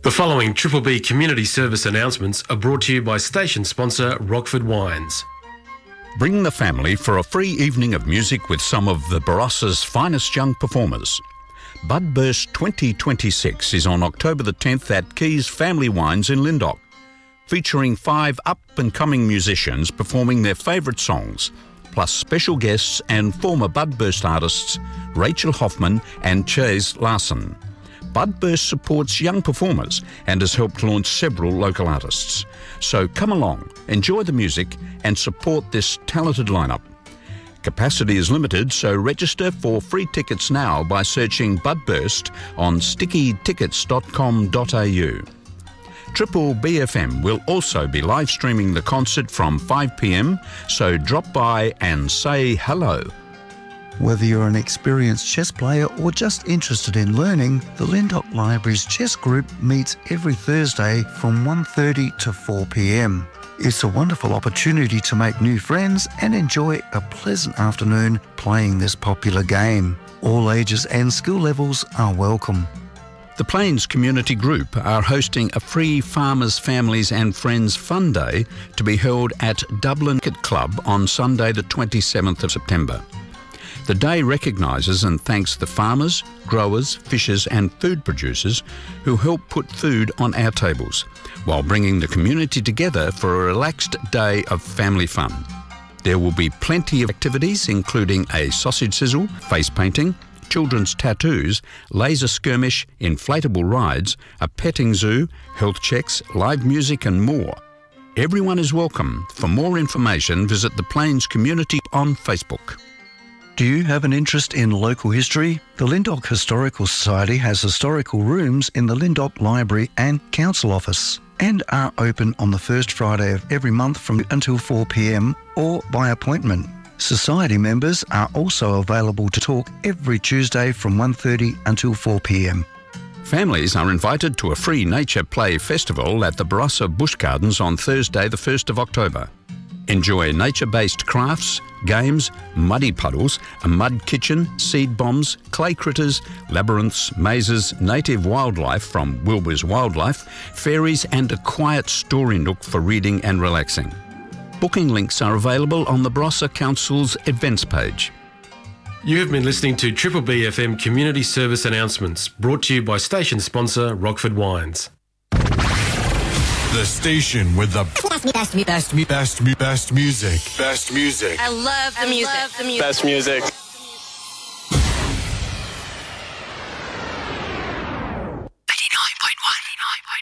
The following Triple B community service announcements are brought to you by station sponsor Rockford Wines. Bring the family for a free evening of music with some of the Barossa's finest young performers. Budburst 2026 is on October the 10th at Keys Family Wines in Lyndoch, featuring 5 up-and-coming musicians performing their favourite songs, plus special guests and former Budburst artists Rachel Hoffman and Chase Larson. Budburst supports young performers and has helped launch several local artists. So come along, enjoy the music and support this talented lineup. Capacity is limited, so register for free tickets now by searching Budburst on stickytickets.com.au. Triple BFM will also be live streaming the concert from 5 p.m, so drop by and say hello. Whether you're an experienced chess player or just interested in learning, the Lyndoch Library's chess group meets every Thursday from 1:30 to 4 p.m. It's a wonderful opportunity to make new friends and enjoy a pleasant afternoon playing this popular game. All ages and skill levels are welcome. The Plains Community Group are hosting a free Farmers, Families and Friends Fun Day to be held at Dublin Cricket Club on Sunday the 27th of September. The day recognises and thanks the farmers, growers, fishers and food producers who help put food on our tables, while bringing the community together for a relaxed day of family fun. There will be plenty of activities including a sausage sizzle, face painting, children's tattoos, laser skirmish, inflatable rides, a petting zoo, health checks, live music and more. Everyone is welcome. For more information, visit the Plains Community on Facebook. Do you have an interest in local history? The Lyndoch Historical Society has historical rooms in the Lyndoch Library and Council Office and are open on the first Friday of every month from until 4 p.m. or by appointment. Society members are also available to talk every Tuesday from 1:30 until 4 p.m. Families are invited to a free nature play festival at the Barossa Bush Gardens on Thursday the 1st of October. Enjoy nature-based crafts, games, muddy puddles, a mud kitchen, seed bombs, clay critters, labyrinths, mazes, native wildlife from Wilbur's Wildlife, fairies and a quiet story nook for reading and relaxing. Booking links are available on the Barossa Council's events page. You have been listening to Triple B FM community service announcements brought to you by station sponsor Rockford Wines. The station with the best music. Best music. I love the music. Best music. 89.1.